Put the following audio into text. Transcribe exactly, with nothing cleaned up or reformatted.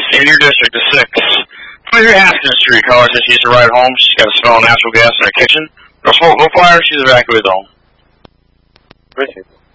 in your district is six. Clear Haskins Street. Caller says she needs to ride home. She's got a smell of natural gas in her kitchen. No smoke, no fire. She's evacuated home. Appreciate it.